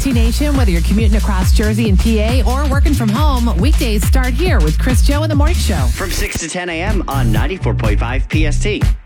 PST Nation, whether you're commuting across Jersey and PA or working from home, weekdays start here with Chris Joe in the Morning Show. From 6 to 10 a.m. on 94.5 PST.